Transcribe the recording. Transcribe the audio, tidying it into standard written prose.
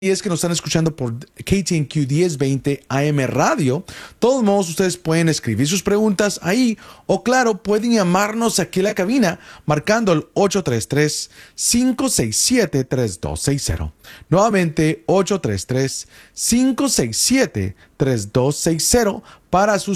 Y es que nos están escuchando por KTNQ 1020 AM Radio. De todos modos, ustedes pueden escribir sus preguntas ahí o, claro, pueden llamarnos aquí a la cabina marcando el 833-567-3260. Nuevamente, 833-567-3260 para sus